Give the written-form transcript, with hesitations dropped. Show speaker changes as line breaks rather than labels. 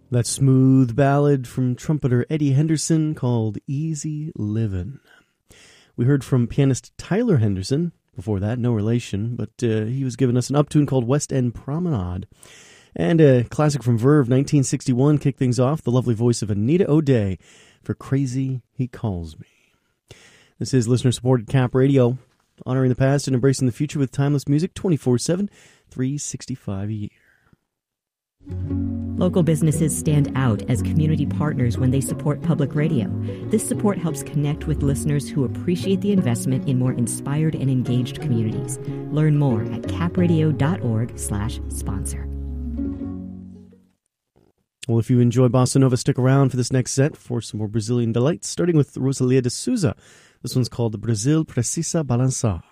That smooth ballad from trumpeter Eddie Henderson called Easy Livin'. We heard from pianist Tyler Henderson. Before that, no relation, but he was giving us an uptune called West End Promenade. And a classic from Verve, 1961, kicked things off, the lovely voice of Anita O'Day for Crazy He Calls Me. This is listener-supported Cap Radio, honoring the past and embracing the future with timeless music 24/7, 365 a year.
Local businesses stand out as community partners when they support public radio. This support helps connect with listeners who appreciate the investment in more inspired and engaged communities. Learn more at capradio.org/sponsor.
Well, if you enjoy Bossa Nova, stick around for this next set for some more Brazilian delights, starting with Rosalia de Souza. This one's called Brazil Precisa Balançar.